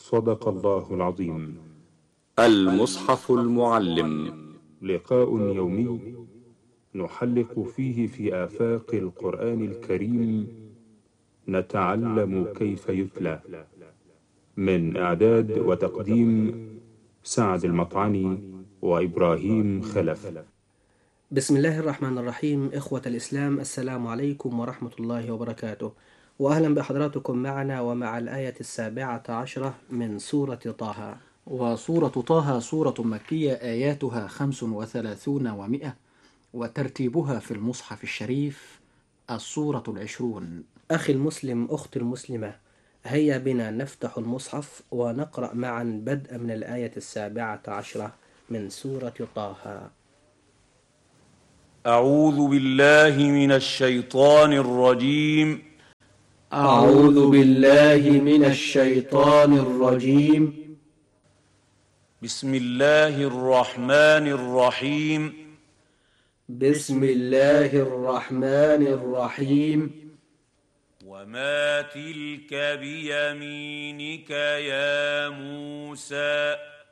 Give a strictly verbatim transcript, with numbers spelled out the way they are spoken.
صدق الله العظيم. المصحف المعلم، لقاء يومي نحلق فيه في آفاق القرآن الكريم، نتعلم كيف يتلى. من إعداد وتقديم سعد المطعني وإبراهيم خلف. بسم الله الرحمن الرحيم. إخوة الإسلام، السلام عليكم ورحمة الله وبركاته، وأهلا بحضراتكم معنا ومع الآية السابعة عشرة من سورة طه. وسورة طه سورة مكية، آياتها خمس وثلاثون ومئة، وترتيبها في المصحف الشريف السورة العشرون. أخي المسلم، أختي المسلمة، هيا بنا نفتح المصحف ونقرأ معا بدءا من الآية السابعة عشرة من سورة طه. أعوذ بالله من الشيطان الرجيم. أعوذ بالله من الشيطان الرجيم. بسم الله الرحمن الرحيم. بسم الله الرحمن الرحيم. وما تلك بيمينك يا موسى.